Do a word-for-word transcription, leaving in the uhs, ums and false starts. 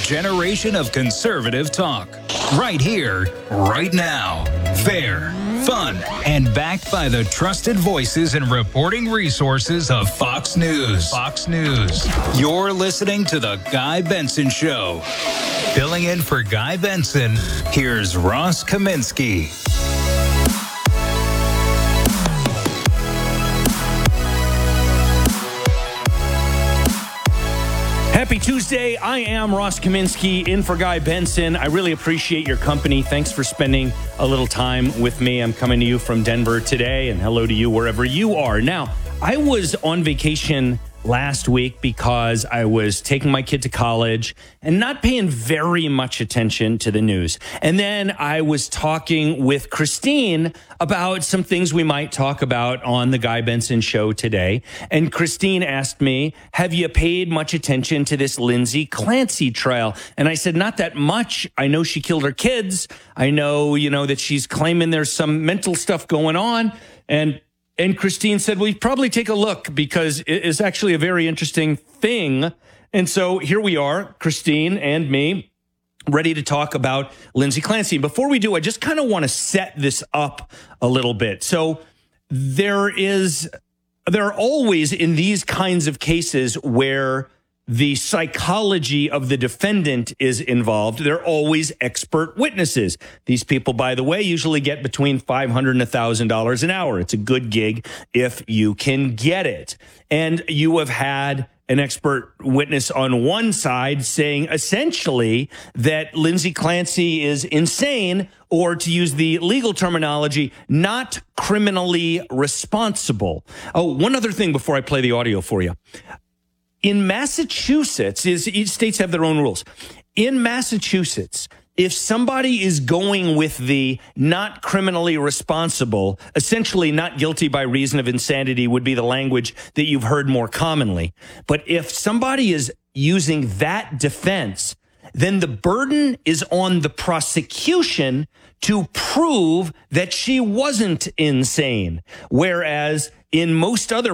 generation of conservative talk. Right here, right now. Fair, fun, and backed by the trusted voices and reporting resources of Fox News. Fox News. You're listening to The Guy Benson Show. Filling in for Guy Benson, here's Ross Kaminsky. Happy Tuesday. I am Ross Kaminsky in for Guy Benson. I really appreciate your company. Thanks for spending a little time with me. I'm coming to you from Denver today, and hello to you wherever you are. Now, I was on vacation last week because I was taking my kid to college and not paying very much attention to the news. And then I was talking with Christine about some things we might talk about on the Guy Benson Show today. And Christine asked me, have you paid much attention to this Lindsay Clancy trial? And I said, not that much. I know she killed her kids. I know, you know, that she's claiming there's some mental stuff going on. And And Christine said, well, you probably take a look because it is actually a very interesting thing. And so here we are, Christine and me, ready to talk about Lindsay Clancy. Before we do, I just kind of want to set this up a little bit. So there is, there are always in these kinds of cases where the psychology of the defendant is involved. They're always expert witnesses. These people, by the way, usually get between five hundred dollars and one thousand dollars an hour. It's a good gig if you can get it. And you have had an expert witness on one side saying essentially that Lindsay Clancy is insane, or to use the legal terminology, not criminally responsible. Oh, one other thing before I play the audio for you. In Massachusetts, is each states have their own rules. In Massachusetts, if somebody is going with the not criminally responsible, essentially not guilty by reason of insanity would be the language that you've heard more commonly. But if somebody is using that defense, then the burden is on the prosecution to prove that she wasn't insane. Whereas in most other